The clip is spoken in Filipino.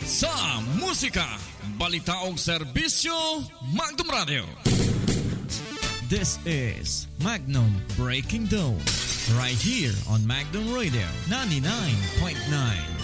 sa musika, balita o serbisyo, Magnum Radio. This is Magnum Breaking Dawn, right here on Magnum Radio 99.9.